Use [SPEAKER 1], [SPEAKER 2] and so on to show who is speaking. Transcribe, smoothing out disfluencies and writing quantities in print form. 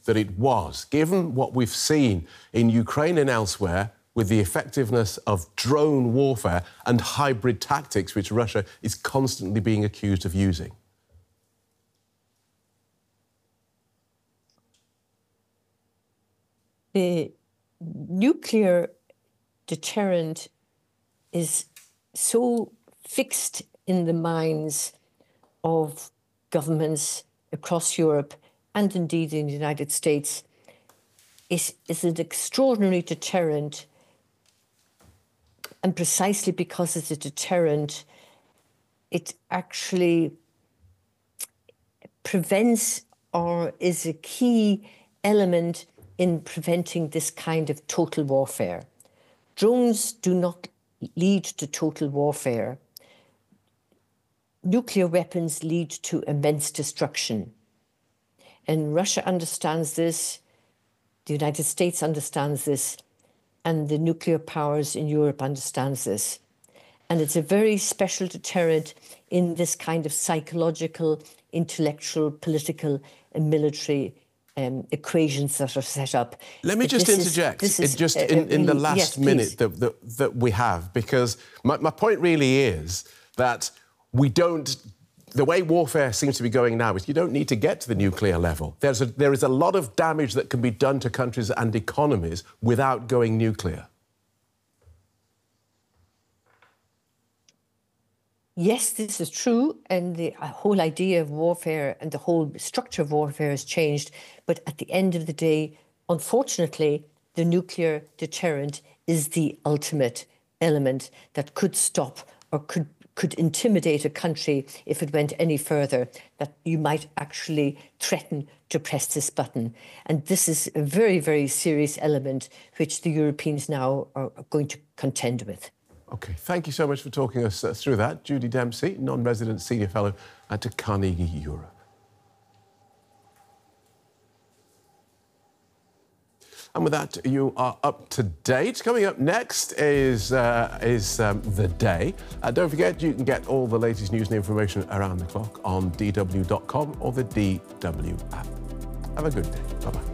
[SPEAKER 1] that it was, given what we've seen in Ukraine and elsewhere with the effectiveness of drone warfare and hybrid tactics, which Russia is constantly being accused of using?
[SPEAKER 2] The nuclear deterrent is so fixed in the minds of governments across Europe and indeed in the United States. Is an extraordinary deterrent, and precisely because it's a deterrent, it actually prevents or is a key element in preventing this kind of total warfare. Drones do not lead to total warfare. Nuclear weapons lead to immense destruction. And Russia understands this, the United States understands this, and the nuclear powers in Europe understands this. And it's a very special deterrent in this kind of psychological, intellectual, political, and military equations that are set up.
[SPEAKER 1] Let me just interject, in the last minute that we have, because my point really is that the way warfare seems to be going now is you don't need to get to the nuclear level. There is a lot of damage that can be done to countries and economies without going nuclear.
[SPEAKER 2] Yes, this is true, and the whole idea of warfare and the whole structure of warfare has changed. But at the end of the day, unfortunately, the nuclear deterrent is the ultimate element that could stop or could intimidate a country if it went any further, that you might actually threaten to press this button. And this is a very, very serious element which the Europeans now are going to contend with.
[SPEAKER 1] OK, thank you so much for talking us through that. Judy Dempsey, non-resident senior fellow at Carnegie Europe. And with that, you are up to date. Coming up next is The Day. Don't forget, you can get all the latest news and information around the clock on dw.com or the DW app. Have a good day. Bye-bye.